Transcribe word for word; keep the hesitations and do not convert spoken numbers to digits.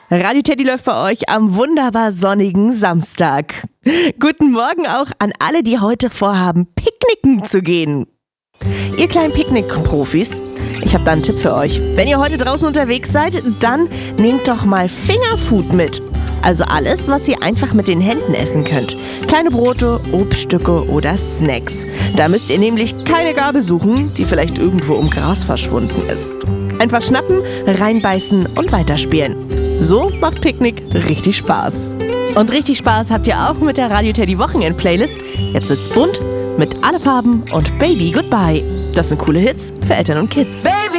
Radio Teddy läuft bei euch am wunderbar sonnigen Samstag. Guten Morgen auch an alle, die heute vorhaben, picknicken zu gehen. Ihr kleinen Picknick-Profis, ich habe da einen Tipp für euch. Wenn ihr heute draußen unterwegs seid, dann nehmt doch mal Fingerfood mit. Also alles, was ihr einfach mit den Händen essen könnt. Kleine Brote, Obststücke oder Snacks. Da müsst ihr nämlich keine Gabel suchen, die vielleicht irgendwo im Gras verschwunden ist. Einfach schnappen, reinbeißen und weiterspielen. So macht Picknick richtig Spaß. Und richtig Spaß habt ihr auch mit der Radio Teddy Wochenend-Playlist. Jetzt wird's bunt mit Alle Farben und Baby Goodbye. Das sind coole Hits für Eltern und Kids. Baby